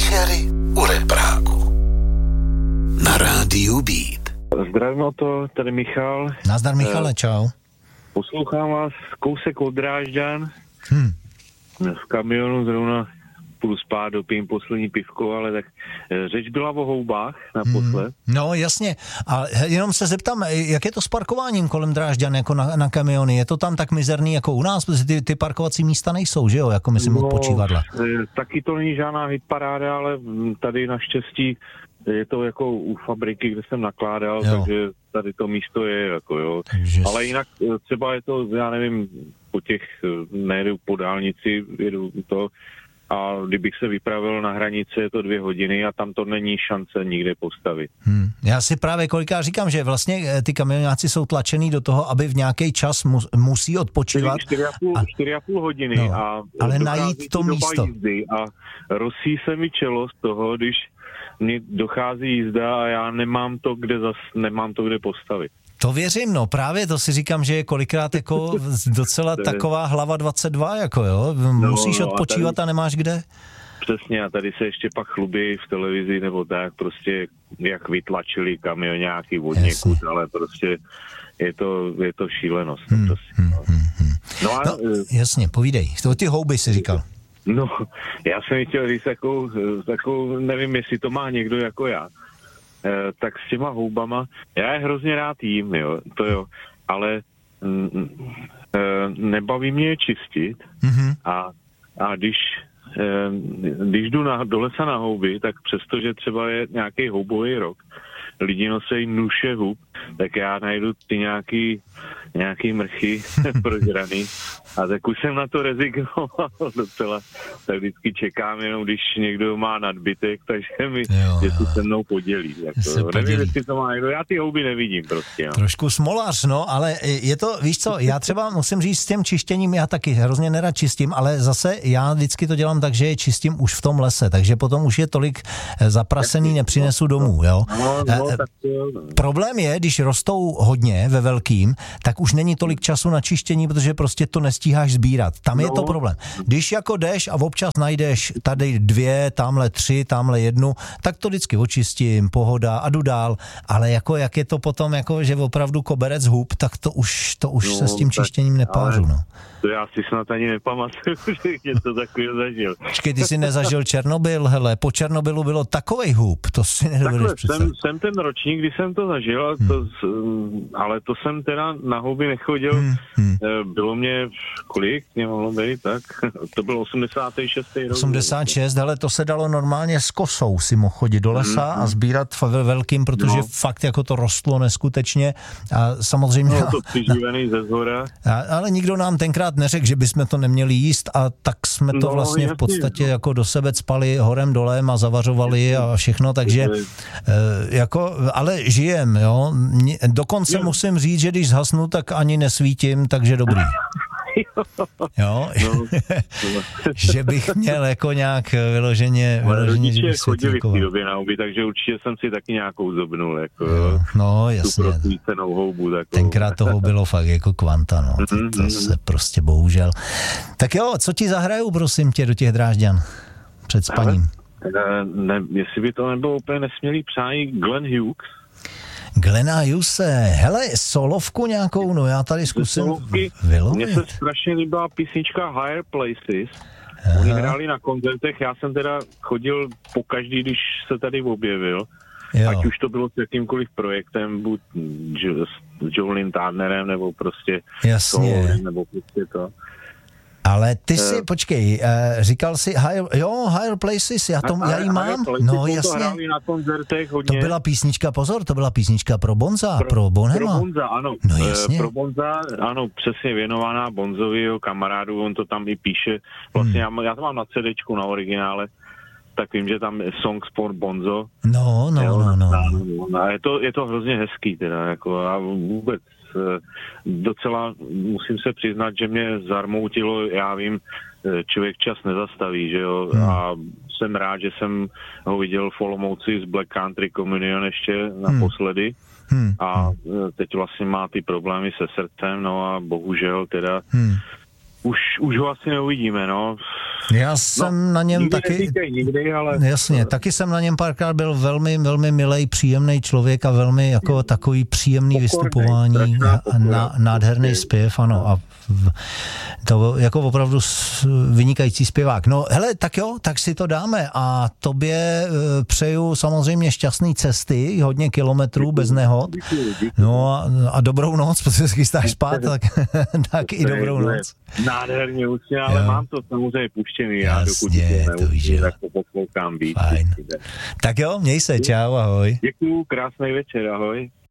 Večery u Repráku na rádiu Beat. Zdravím to, tady Michal. Nazdar Michale, čau. Poslouchám vás kousek od Drážďan. V kamionu zrovna půjdu spát, dopijím poslední pivko, ale tak řeč byla o houbách naposled. No jasně, a jenom se zeptám, jak je to s parkováním kolem Drážďan jako na kamiony? Je to tam tak mizerný jako u nás? Protože ty parkovací místa nejsou, že jo, jako myslím odpočívadla. Taky to není žádná hitparáda, ale tady naštěstí je to jako u fabriky, kde jsem nakládal, takže tady to místo je jako jo. Takže... Ale jinak třeba je to, já nevím, po těch, nejedu po dálnici, jedu to, a kdybych se vypravil na hranici, je to 2 hodiny a tam to není šance nikde postavit. Já si právě kolikrát říkám, že vlastně ty kamionáci jsou tlačený do toho, aby v nějaký čas musí odpočívat. 4,5 hodiny. No, a ale najít to místo. A rosí se mi čelo z toho, když mi dochází jízda a já nemám to, kde postavit. To věřím, no právě to si říkám, že je kolikrát jako docela taková hlava 22, jako jo, musíš odpočívat a nemáš kde. Přesně, a tady se ještě pak chlubí v televizi nebo tak, prostě jak vytlačili kamionáky od někud, ale prostě je to šílenost. No, jasně, povídej, to ty houby si říkal. No, já jsem chtěl říct takovou, nevím, jestli to má někdo jako já, tak s těma houbama, já je hrozně rád jím, jo, ale nebaví mě je čistit a když jdu do lesa na houby, tak přestože třeba je nějaký houbový rok, lidi nosejí nůše hub, tak já najdu ty nějaký mrchy prožraný a tak už jsem na to rezignoval docela, tak vždycky čekám jenom, když někdo má nadbytek, takže mi to se mnou podělí. Jako, nevím, jestli to má někdo, já ty houby nevidím prostě. No. Trošku smolař, no, ale je to, víš co, já třeba musím říct s tím čištěním, já taky hrozně nerad čistím, ale zase já vždycky to dělám tak, že je čistím už v tom lese, takže potom už je tolik zaprasený, nepřinesu domů, jo. Problém je, když rostou hodně ve velkým, tak už není tolik času na čištění, protože prostě to nestíháš sbírat. Tam je to problém. Když jako jdeš a občas najdeš tady 2, tamhle 3, tamhle 1, tak to vždycky očistím, pohoda a jdu dál, ale jako jak je to potom, jako že opravdu koberec hub, tak to už se s tím čištěním nepážu, no. To já si snad ani nepamatuju, že něco takového zažil. Počkej, ty jsi nezažil Černobyl, hele, po Černobylu bylo takovej hub, to si nedovedeš představit. Jsem ten ročník, kdy jsem to zažil, ale to jsem teda na houby nechodil, bylo mě, kolik mě mohlo být, tak? To byl 86. rok. 86, hele, to se dalo normálně s kosou, si mohl chodit do lesa a sbírat ve velkým, protože fakt jako to rostlo neskutečně a samozřejmě... Bylo to přiživený ze zhora. Ale nikdo nám tenkrát neřekl, že bychom to neměli jíst a tak jsme to vlastně v podstatě jako do sebe spali horem dolem a zavařovali a všechno, takže jako, ale žijem, jo. Dokonce musím říct, že když zhasnu, tak ani nesvítím, takže dobrý. Jo, že bych měl jako nějak vyloženě rodiče chodili v té době na houby, takže určitě jsem si taky nějakou zobnul, jako no jasně. Tu prosvícenou houbu. Tenkrát toho bylo fakt jako kvanta, no, to se prostě bohužel. Tak jo, co ti zahraju, prosím tě, do těch Drážďan před spaním? Jestli by to nebylo úplně nesmělý přání Glenn Hughes. Glena Hughese, hele, solovku nějakou, no já tady zkusím vylovit. Mně se strašně líbila písnička Higher Places. Oni hráli na koncertech, já jsem teda chodil pokaždý, když se tady objevil. Ať už to bylo s jakýmkoliv projektem, buď s Jolin Turnerem, nebo prostě nebo prostě to. Ale ty si, počkej, říkal jsi Higher Places, já ji mám, no jasně. Na koncertech hodně. To byla písnička, pozor, to byla písnička pro Bonza, pro Bonhama. Pro Bonza, ano. No jasně. Pro Bonza, ano, přesně věnovaná Bonzovi, jeho kamarádu, on to tam i píše. Vlastně já to mám na CDčku, na originále, tak vím, že tam je song for Bonzo. No. Je to hrozně hezký teda, jako a vůbec docela musím se přiznat, že mě zarmoutilo, já vím, člověk čas nezastaví, že jo, a jsem rád, že jsem ho viděl v Olomouci z Black Country Communion ještě naposledy a teď vlastně má ty problémy se srdcem, no a bohužel teda už ho asi neuvidíme, no. Já jsem na něm taky... Nikdy, ale... Jasně, taky jsem na něm párkrát byl velmi, velmi milej, příjemný člověk a velmi jako takový příjemný vystupování, nádherný zpěv, ano. A to jako opravdu vynikající zpěvák. No hele, tak jo, tak si to dáme a tobě přeju samozřejmě šťastný cesty, hodně kilometrů bez nehod. No a dobrou noc, protože se chystáš spát, tak i dobrou noc. Nádherně účně, ale mám to samozřejmě puštěný. Jasně, to víš, jo. Tak to poslouchám víc. Fajn. Tak jo, měj se, čau, ahoj. Děkuju, krásný večer, ahoj.